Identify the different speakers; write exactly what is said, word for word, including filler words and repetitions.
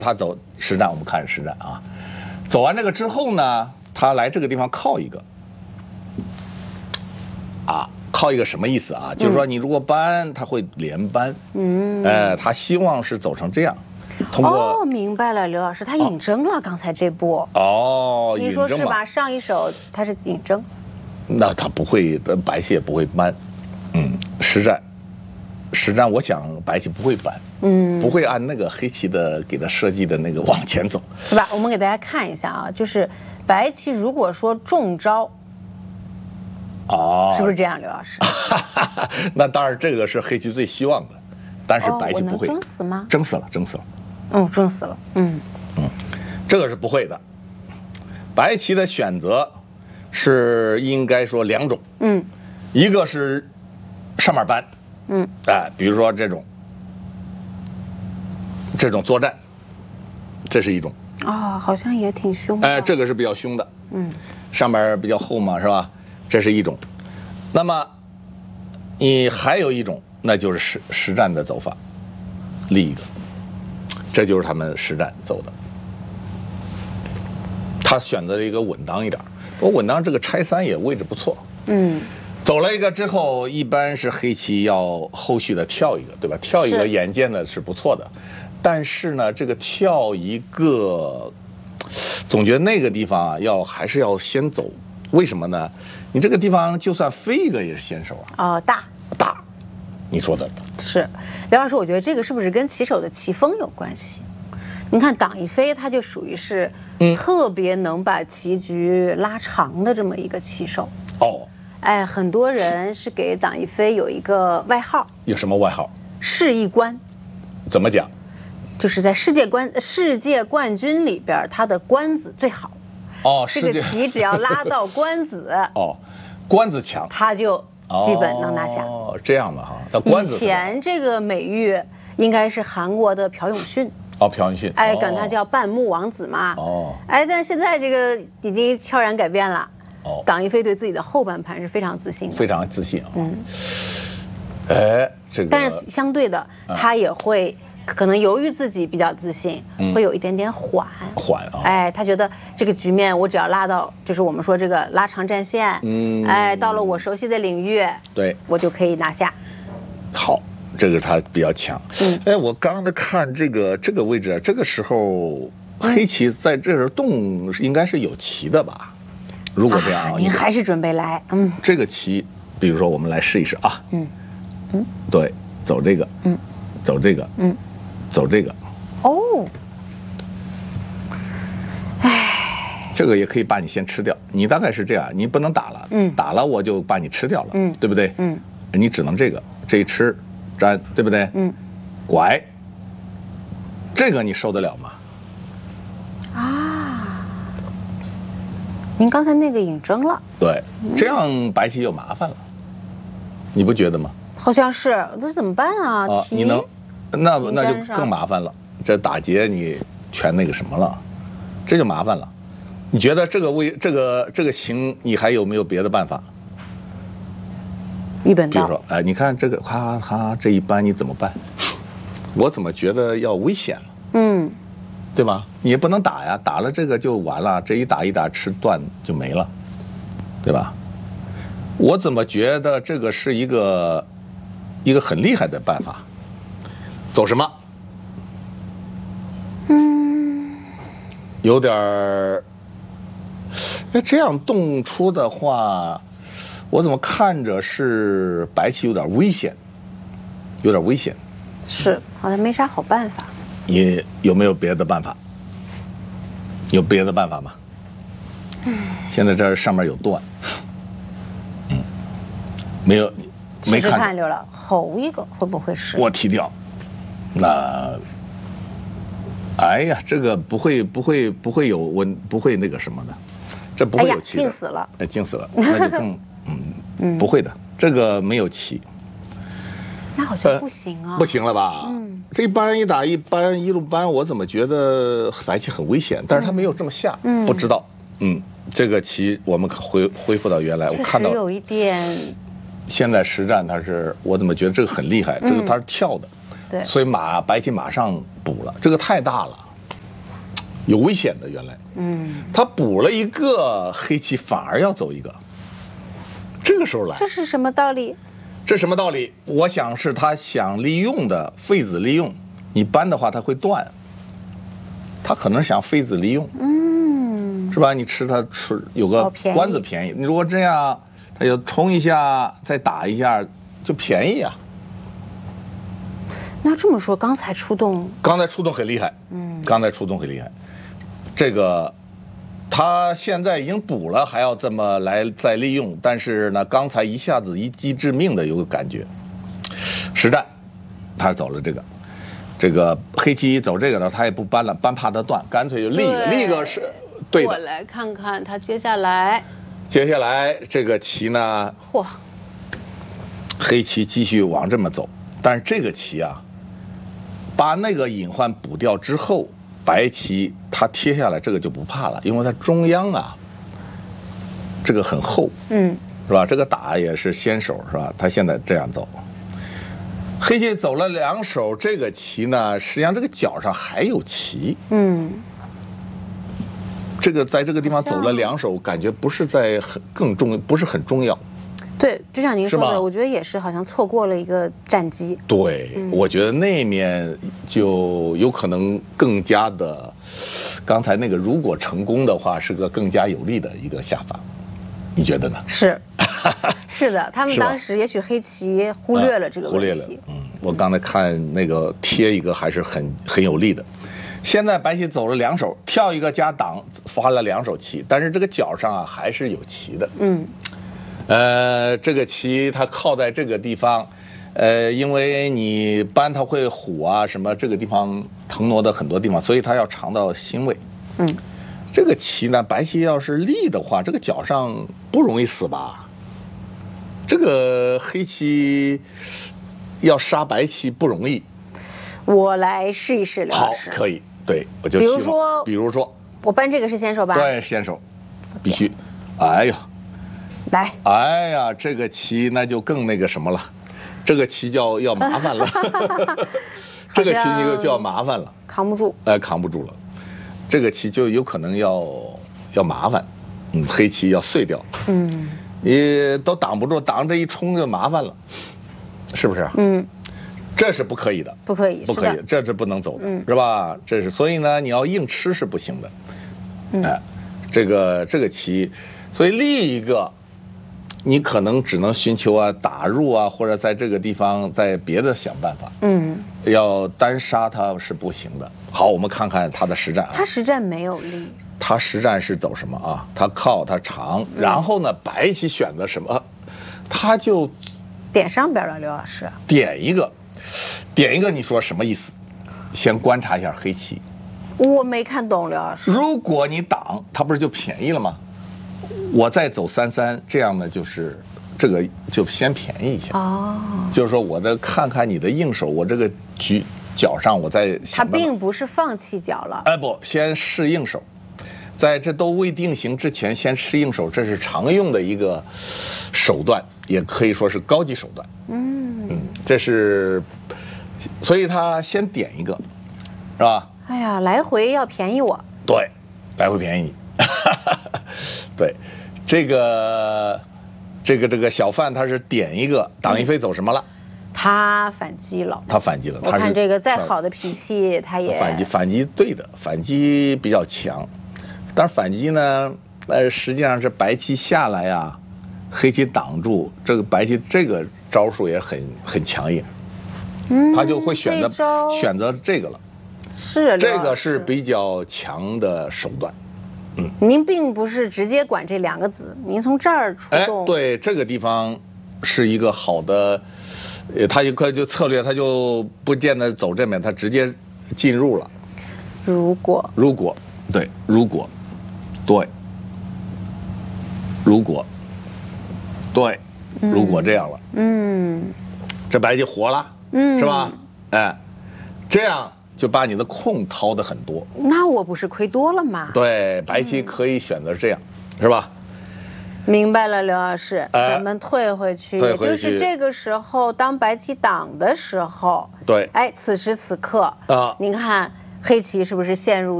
Speaker 1: 他走实战，我们看实战啊。走完这个之后呢，他来这个地方靠一个，啊，靠一个什么意思啊？嗯、就是说你如果搬，他会连搬。嗯，哎，他希望是走成这样。通过
Speaker 2: 哦，明白了，刘老师，他引征了、哦、刚才这步。
Speaker 1: 哦，
Speaker 2: 你说是吧？上一手他是引征，
Speaker 1: 那他不会，白棋也不会搬。嗯，实战，实战，我想白棋不会搬。嗯，不会按那个黑棋的给他设计的那个往前走，
Speaker 2: 是吧？我们给大家看一下啊，就是白棋如果说中招，
Speaker 1: 哦，
Speaker 2: 是不是这样，刘老师？
Speaker 1: 那当然，这个是黑棋最希望的，但是白棋不会。
Speaker 2: 哦、我能争死吗？
Speaker 1: 争死了，争死了。
Speaker 2: 嗯，争死了。嗯
Speaker 1: 嗯，这个是不会的。白棋的选择是应该说两种。嗯，一个是上面搬。嗯，哎，比如说这种。这种作战，这是一种
Speaker 2: 啊、哦，好像也挺凶的。
Speaker 1: 哎，这个是比较凶的，嗯，上边比较厚嘛，是吧？这是一种。那么，你还有一种，那就是实实战的走法，另一个，这就是他们实战走的。他选择了一个稳当一点，我稳当这个拆三也位置不错，嗯。走了一个之后，一般是黑棋要后续的跳一个，对吧？跳一个眼见的是不错的，但是呢，这个跳一个，总觉得那个地方啊，要还是要先走。为什么呢？你这个地方就算飞一个也是先手啊。
Speaker 2: 哦，大
Speaker 1: 大，你说的
Speaker 2: 是。刘老师，我觉得这个是不是跟棋手的棋风有关系？你看挡一飞，他就属于是特别能把棋局拉长的这么一个棋手。
Speaker 1: 哦。
Speaker 2: 哎，很多人是给党一飞有一个外号，
Speaker 1: 有什么外号？
Speaker 2: 世一关。
Speaker 1: 怎么讲？
Speaker 2: 就是在世界冠世界冠军里边，他的官子最好。
Speaker 1: 哦，
Speaker 2: 这个棋只要拉到官子，
Speaker 1: 哦，官子强，
Speaker 2: 他就基本能拿下。
Speaker 1: 哦，这样的哈。那官子
Speaker 2: 以前这个美誉应该是韩国的朴永训。
Speaker 1: 哦，朴永训。
Speaker 2: 哎，管他叫半目王子嘛。哦。哎，但现在这个已经悄然改变了。哦，党一飞对自己的后半盘是非常自信的，
Speaker 1: 非常自信啊。嗯，哎，这个，
Speaker 2: 但是相对的，他也会可能由于自己比较自信，嗯、会有一点点缓
Speaker 1: 缓啊。
Speaker 2: 哎，他觉得这个局面我只要拉到，就是我们说这个拉长战线，嗯，哎，到了我熟悉的领域，
Speaker 1: 对，
Speaker 2: 我就可以拿下。
Speaker 1: 好，这个他比较强。嗯，哎，我刚才看这个这个位置，这个时候黑棋在这时候动应该是有棋的吧？如果这样，
Speaker 2: 啊、您还是准备来，嗯，
Speaker 1: 这个棋，比如说我们来试一试啊，嗯，嗯，对，走这个，嗯，走这个，嗯，走这个，
Speaker 2: 哦，
Speaker 1: 哎，这个也可以把你先吃掉，你大概是这样，你不能打了，嗯，打了我就把你吃掉了，嗯，对不对？嗯，你只能这个，这一吃，粘，对不对？嗯，拐，这个你受得了吗？
Speaker 2: 啊。您刚才那个引征了，
Speaker 1: 对，这样白棋就麻烦了，你不觉得吗？
Speaker 2: 好像是，这怎么办啊？
Speaker 1: 啊，你能，那那就更麻烦了。这打劫你全那个什么了，这就麻烦了。你觉得这个位这个这个形，你还有没有别的办法？
Speaker 2: 一本道。
Speaker 1: 比如说，哎，你看这个，哈哈，这一般你怎么办？我怎么觉得要危险了？嗯。对吧？你也不能打呀，打了这个就完了，这一打一打吃断就没了，对吧？我怎么觉得这个是一个一个很厉害的办法？走什么？嗯，有点儿，哎，这样动出的话，我怎么看着是白棋有点危险，有点危险。
Speaker 2: 是，好像没啥好办法。
Speaker 1: 你有没有别的办法？有别的办法吗？嗯，现在这上面有断，嗯，没有，没看。
Speaker 2: 试试看刘老侯一个会不会是？
Speaker 1: 我提掉，那，哎呀，这个不会不会不会有温不会那个什么的，这不会有棋的。
Speaker 2: 哎呀，静死了，
Speaker 1: 哎，静死了，那就更嗯嗯不会的，这个没有棋。
Speaker 2: 那好像不行啊，
Speaker 1: 呃、不行了吧？嗯，这一搬一打一搬一路搬，我怎么觉得白棋很危险？但是他没有这么下，嗯，不知道。嗯，这个棋我们恢恢复到原来，我看到
Speaker 2: 有一点。
Speaker 1: 现在实战他是，我怎么觉得这个很厉害？这个他是跳的，
Speaker 2: 对，
Speaker 1: 所以马白棋马上补了，这个太大了， 有危险的。原来，嗯，他补了一个黑棋，反而要走一个。这个时候来，
Speaker 2: 这是什么道理？
Speaker 1: 这什么道理？我想是他想利用的废子利用，你搬的话他会断，他可能想废子利用，嗯，是吧？你吃它吃有个关子便宜，你如果这样，他就冲一下再打一下就便宜啊。
Speaker 2: 那这么说，刚才出动，
Speaker 1: 刚才出动很厉害，嗯，刚才出动很厉害，这个。他现在已经补了，还要这么来再利用，但是呢，刚才一下子一击致命的有个感觉，实战，他走了这个，这个黑棋走这个呢，他也不搬了，搬怕他断，干脆就立一个，立一个是对的。
Speaker 2: 我来看看他接下来，
Speaker 1: 接下来这个棋呢，嚯，黑棋继续往这么走，但是这个棋啊，把那个隐患补掉之后。白棋它贴下来这个就不怕了，因为它中央啊，这个很厚，嗯，是吧？这个打也是先手，是吧？他现在这样走，黑棋走了两手，这个棋呢，实际上这个角上还有棋，嗯，这个在这个地方走了两手，感觉不是在很更重，不是很重要。
Speaker 2: 对，就像您说的，我觉得也是，好像错过了一个战机。
Speaker 1: 对，嗯、我觉得那面就有可能更加的，刚才那个如果成功的话，是个更加有利的一个下法，你觉得呢？
Speaker 2: 是，是的，他们当时也许黑棋忽略了这个问题。忽略了，
Speaker 1: 嗯，我刚才看那个贴一个还是很很有利的。现在白棋走了两手，跳一个加挡，发了两手棋，但是这个角上啊还是有棋的，嗯。呃，这个棋它靠在这个地方，呃，因为你搬它会虎啊什么，这个地方腾挪的很多地方，所以它要藏到心位。嗯，这个棋呢，白棋要是立的话，这个角上不容易死吧？这个黑棋要杀白棋不容易。
Speaker 2: 我来试一试，刘老师。
Speaker 1: 好，可以，对，我就希望。
Speaker 2: 比如说，
Speaker 1: 比如说，
Speaker 2: 我搬这个是先手吧？
Speaker 1: 对，先手，必须。哎呦。
Speaker 2: 来，
Speaker 1: 哎呀，这个棋那就更那个什么了，这个棋叫要麻烦了，这个棋就就要麻烦了，
Speaker 2: 扛不住，
Speaker 1: 哎，扛不住了，这个棋就有可能要要麻烦，嗯，黑棋要碎掉，嗯，你都挡不住，挡这一冲就麻烦了，是不是？嗯，这是不可以的，
Speaker 2: 不可以，
Speaker 1: 不可以，这是不能走的，嗯，是吧？这是，所以呢，你要硬吃是不行的，嗯、哎，这个这个棋，所以立一个。你可能只能寻求啊打入啊，或者在这个地方在别的想办法。嗯，要单杀他是不行的。好，我们看看他的实战啊。
Speaker 2: 他实战没有力。
Speaker 1: 他实战是走什么啊？他靠他长，嗯、然后呢，白棋选择什么？他就
Speaker 2: 点上边了，刘老师。
Speaker 1: 点一个，点一个，你说什么意思？先观察一下黑棋。
Speaker 2: 我没看懂，刘老师。
Speaker 1: 如果你挡，他不是就便宜了吗？我再走三三，这样呢就是这个就先便宜一下哦，就是说我的看看你的应手，我这个局角上我再
Speaker 2: 他并不是放弃角了，
Speaker 1: 哎不，先试应手，在这都未定型之前先试应手，这是常用的一个手段，也可以说是高级手段。嗯嗯，这是，所以他先点一个，是吧？
Speaker 2: 哎呀，来回要便宜我，
Speaker 1: 对，来回便宜你。对，这个这个这个小范他是点一个挡一飞走什么了？
Speaker 2: 他反击了，
Speaker 1: 他反击了。
Speaker 2: 我看这个再好的脾气，他也
Speaker 1: 反击，反击对的，反击比较强。但是反击呢，呃，实际上是白棋下来呀，黑棋挡住，这个白棋这个招数也很很强硬，嗯，他就会选择选择这个了。
Speaker 2: 是，
Speaker 1: 这个是比较强的手段。
Speaker 2: 嗯，您并不是直接管这两个子，您从这儿出动。
Speaker 1: 哎，对，这个地方是一个好的，呃，他就可就策略，他就不见得走这边，他直接进入了。
Speaker 2: 如果，
Speaker 1: 如果，对，如果，对，如果，对，如果这样了，嗯，这白棋活了，嗯，是吧？哎，这样。就把你的空掏的很多，
Speaker 2: 那我不是亏多了吗？
Speaker 1: 对，白棋可以选择这样，嗯、是吧？
Speaker 2: 明白了，刘老师，呃、咱们退回去，
Speaker 1: 退回去，
Speaker 2: 就是这个时候，当白棋挡的时候，
Speaker 1: 对，
Speaker 2: 哎，此时此刻啊，您看黑棋是不是陷入